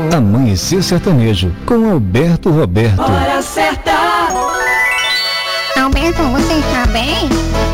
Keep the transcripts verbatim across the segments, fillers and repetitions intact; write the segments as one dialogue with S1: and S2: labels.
S1: Amanhecer Sertanejo, com Alberto Roberto.
S2: Hora certa.
S3: Alberto, você está bem?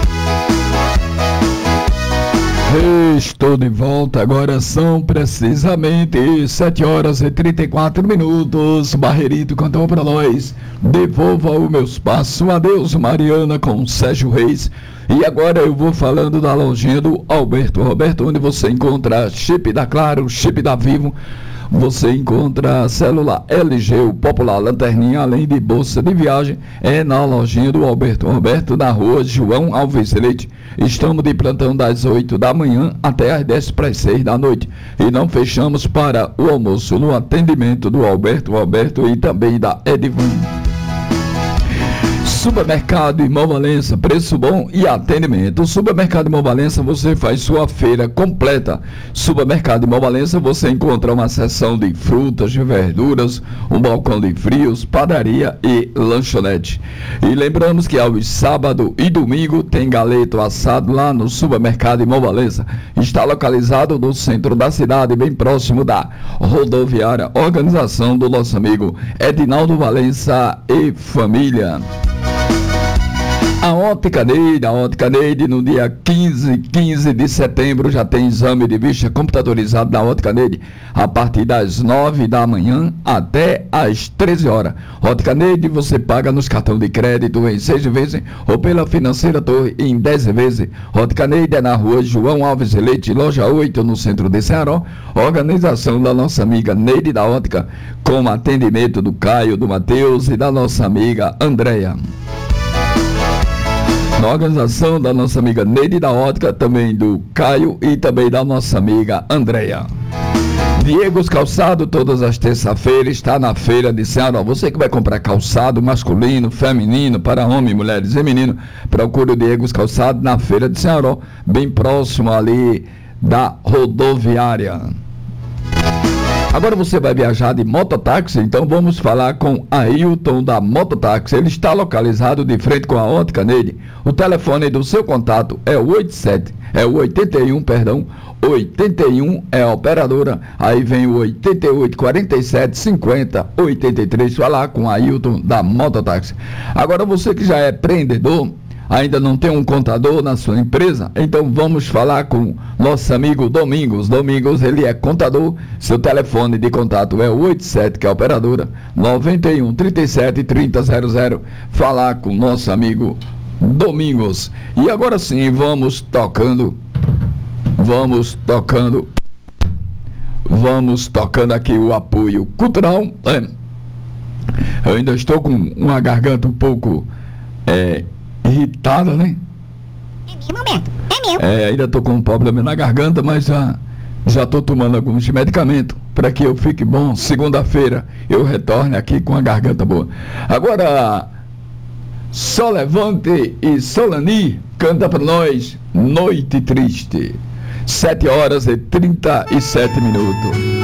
S4: Estou de volta, agora são precisamente sete horas e trinta e quatro minutos. Barreirito cantou para nós: Devolva o meu espaço. Adeus, Mariana, com Sérgio Reis. E agora eu vou falando da lojinha do Alberto Roberto, onde você encontra chip da Claro, chip da Vivo. Você encontra celular L G, o popular lanterninha, além de bolsa de viagem. É na lojinha do Alberto Roberto, na rua João Alves Leite. Estamos de plantão das oito da manhã até as dez para as seis da noite. E não fechamos para o almoço no atendimento do Alberto Roberto e também da Edvan. Supermercado Irmão Valença, preço bom e atendimento. Supermercado Irmão Valença, você faz sua feira completa. Supermercado Irmão Valença, você encontra uma seção de frutas, de verduras, um balcão de frios, padaria e lanchonete. E lembramos que aos sábado e domingo tem galeto assado lá no Supermercado Irmão Valença. Está localizado no centro da cidade, bem próximo da rodoviária. Organização do nosso amigo Edinaldo Valença e família. A Ótica Neide, a Ótica Neide, no dia quinze, quinze de setembro, já tem exame de vista computadorizado na Ótica Neide, a partir das nove da manhã até às treze horas. Ótica Neide, você paga nos cartões de crédito em seis vezes ou pela financeira Torre em dez vezes. Ótica Neide é na rua João Alves Leite, loja oito, no centro de Ceará. Organização da nossa amiga Neide da Ótica, com atendimento do Caio, do Matheus e da nossa amiga Andréia. Na organização da nossa amiga Neide da Ótica, também do Caio e também da nossa amiga Andréia. Diego's Calçado, todas as terças-feiras, está na feira de Ceará. Você que vai comprar calçado masculino, feminino, para homens, mulheres e meninos, procure o Diego's Calçado na feira de Ceará, bem próximo ali da rodoviária. Agora você vai viajar de mototáxi, então vamos falar com Ailton da Mototáxi. Ele está localizado de frente com a Ótica Neide. O telefone do seu contato é o oitenta e sete, é o oitenta e um, perdão, oitenta e um é a operadora, aí vem o oitenta e oito, quarenta e sete, cinquenta, oitenta e três, falar com Ailton da Mototáxi. Agora você que já é empreendedor, ainda não tem um contador na sua empresa, então vamos falar com nosso amigo Domingos. Domingos, ele é contador. Seu telefone de contato é o oitenta e sete, que é a operadora, noventa e um, trinta e sete, trinta, zero zero. Falar com nosso amigo Domingos. E agora sim, vamos tocando, vamos tocando, vamos tocando aqui o apoio cultural. É. Eu ainda estou com uma garganta um pouco é, irritada, né?
S3: É meu momento, é meu.
S4: É, ainda estou com um problema na garganta, mas já já estou tomando alguns medicamentos para que eu fique bom. Segunda-feira eu retorne aqui com a garganta boa. Agora, Solevante e Solani canta para nós Noite Triste. sete horas e trinta e sete minutos.